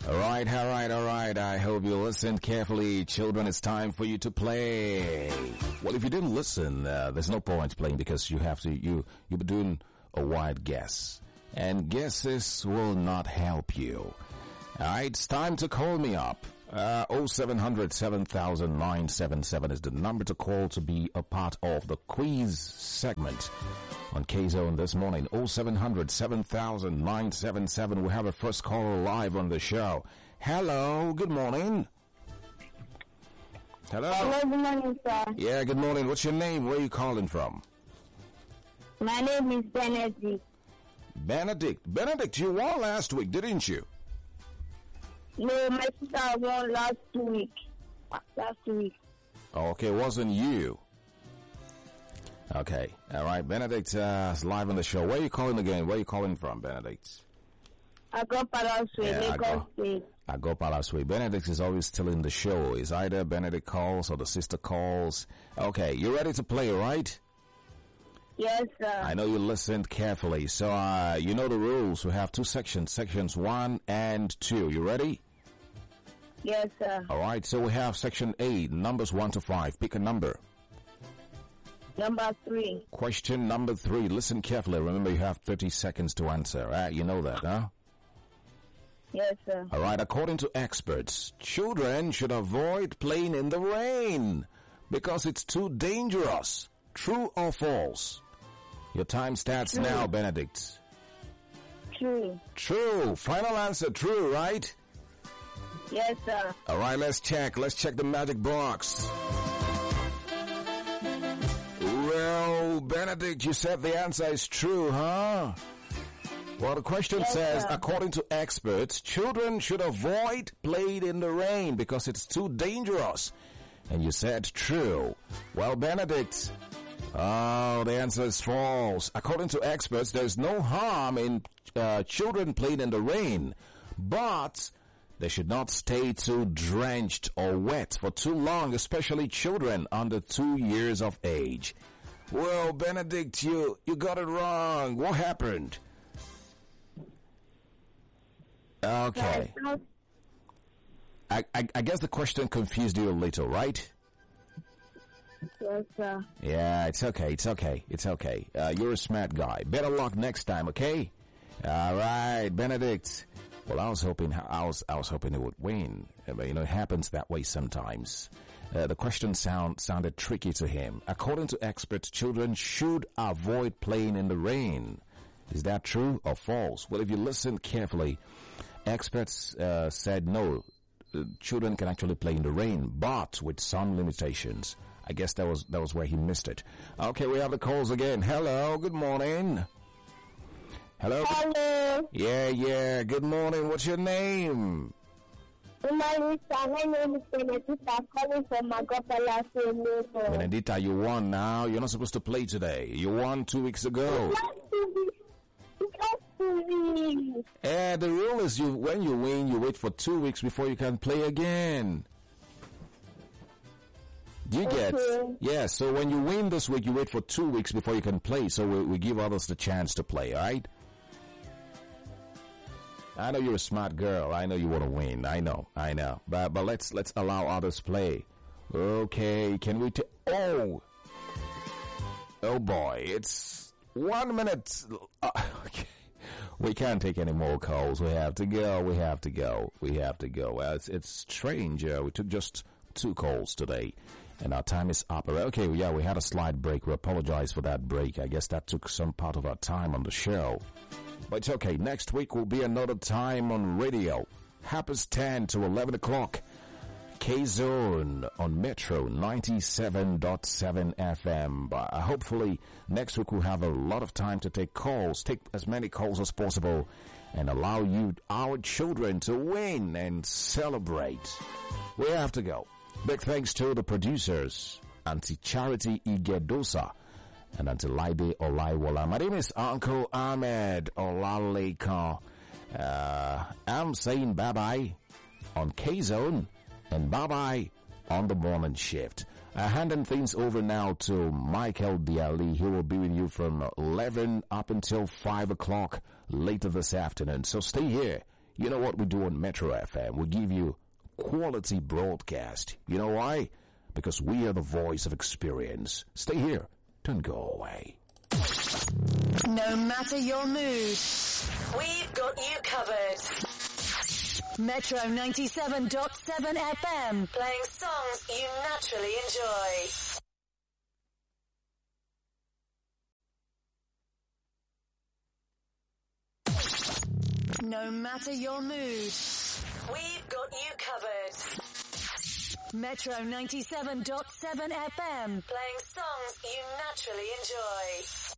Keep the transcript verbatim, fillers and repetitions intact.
All right, all right, all right. I hope you listened carefully. Children, it's time for you to play. Well, if you didn't listen, uh, there's no point playing because you have to, you, you'll be doing a wide guess. And guesses will not help you. All right, it's time to call me up. Uh, oh seven hundred seven thousand nine seven seven is the number to call to be a part of the quiz segment on K-Zone this morning. oh seven hundred seven thousand nine seven seven. We have a first caller live on the show. Hello, good morning. Hello. Hello, good morning, sir. Yeah, good morning. What's your name? Where are you calling from? My name is Benedict. Benedict. Benedict, you won last week, didn't you? No, my sister won last week. Last week. Okay, it wasn't you. Okay, all right. Benedict uh, is live on the show. Where are you calling again? Where are you calling from, Benedict? I go Palaswe, Yeah, Lagos State. I go Palaswe. Benedict is always still in the show. It's either Benedict calls or the sister calls. Okay, you ready to play, right? Yes, sir. I know you listened carefully. So, uh, you know the rules. We have two sections, sections one and two. You ready? Yes, sir. All right, so we have section A, numbers one to five. Pick a number. Number three. Question number three. Listen carefully. Remember, you have thirty seconds to answer. Right? You know that, huh? Yes, sir. All right, according to experts, children should avoid playing in the rain because it's too dangerous. True or false? Your time starts True. now, Benedict. True. True. Final answer, true, right? Yes, sir. All right, let's check. Let's check the magic box. Well, Benedict, you said the answer is true, huh? Well, the question Yes, says, sir. according to experts, children should avoid playing in the rain because it's too dangerous. And you said true. Well, Benedict, oh, the answer is false. According to experts, there's no harm in uh, children playing in the rain, but they should not stay too drenched or wet for too long, especially children under two years of age. Well, Benedict, you, you got it wrong. What happened? Okay. I, I, I guess the question confused you a little, right? Yes, sir. Yeah, it's okay, it's okay, it's okay. Uh, you're a smart guy. Better luck next time, okay? All right, Benedict. Well, I was hoping, I was, I was hoping it would win. But, you know, it happens that way sometimes. Uh, the question sound, sounded tricky to him. According to experts, children should avoid playing in the rain. Is that true or false? Well, if you listen carefully, experts uh, said no. Uh, children can actually play in the rain, but with some limitations. I guess that was that was where he missed it. Okay, we have the calls again. Hello, good morning. Hello. Hello. Yeah, yeah. Good morning. What's your name? Good morning, sir. My name is Benedict. I'm calling from Magopalaswe, Lagos. Benedita, you won now. You're not supposed to play today. You won two weeks ago. Last week. Last week. Eh, the rule is you when you win, you wait for two weeks before you can play again. Do you get? Okay. Yeah, so when you win this week, you wait for two weeks before you can play, so we, we give others the chance to play, alright? I know you're a smart girl. I know you want to win. I know, I know. But but let's let's allow others play. Okay, can we t- Oh! Oh boy, it's one minute. Uh, okay. We can't take any more calls. We have to go. We have to go. We have to go. Well, it's, it's strange. Uh, we took just two calls today, and our time is up. Okay, yeah, we had a slight break. We apologize for that break. I guess that took some part of our time on the show. But it's okay. Next week will be another time on radio. Happens ten to eleven o'clock. K-Zone on Metro ninety-seven point seven F M. But uh, hopefully next week we'll have a lot of time to take calls, take as many calls as possible, and allow you, our children, to win and celebrate. We have to go. Big thanks to the producers, Auntie Charity Igedosa and Auntie Laide Olaiwola. My name is Uncle Ahmed Olalekan. Uh, I'm saying bye-bye on K-Zone and bye-bye on the morning shift. Uh, handing things over now to Michael Diali. He will be with you from eleven up until five o'clock later this afternoon. So stay here. You know what we do on Metro F M? We give you quality broadcast. You know why? Because we are the voice of experience. Stay here. Don't go away. No matter your mood, we've got you covered. Metro ninety-seven point seven F M, playing songs you naturally enjoy. No matter your mood, we've got you covered. Metro ninety-seven point seven F M, playing songs you naturally enjoy.